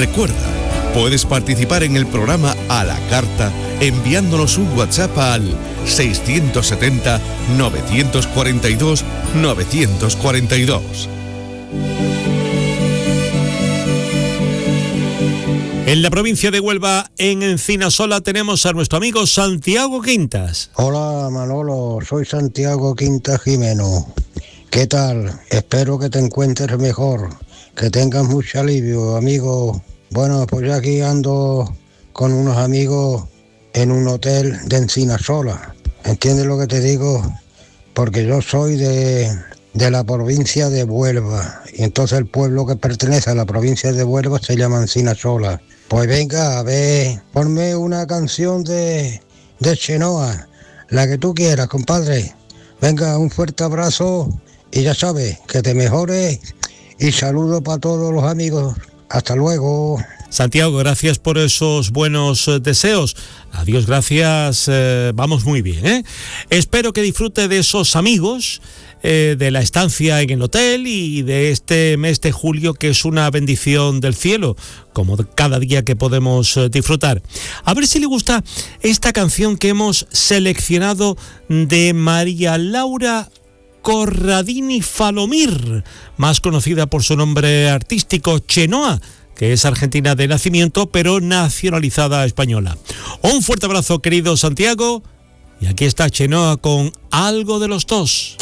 Recuerda, puedes participar en el programa a la carta enviándonos un WhatsApp al 670-942-942. En la provincia de Huelva, en Encinasola, tenemos a nuestro amigo Santiago Quintas. Hola Manolo, soy Santiago Quintas Jimeno. ¿Qué tal? Espero que te encuentres mejor, que tengas mucho alivio, amigo. Bueno, pues yo aquí ando con unos amigos en un hotel de Encinasola. ¿Entiendes lo que te digo? Porque yo soy de la provincia de Huelva, y entonces el pueblo que pertenece a la provincia de Huelva se llama Encinasola. Pues venga, a ver, ponme una canción de Chenoa, la que tú quieras, compadre. Venga, un fuerte abrazo y ya sabes, que te mejores y saludo para todos los amigos. Hasta luego. Santiago, gracias por esos buenos deseos. Adiós, gracias, vamos muy bien, ¿eh? Espero que disfrute de esos amigos, de la estancia en el hotel y de este mes de julio, que es una bendición del cielo, como cada día que podemos disfrutar. A ver si le gusta esta canción que hemos seleccionado de María Laura Corradini Falomir, más conocida por su nombre artístico Chenoa, que es argentina de nacimiento, pero nacionalizada española. Un fuerte abrazo, querido Santiago, y aquí está Chenoa con Algo de los Dos.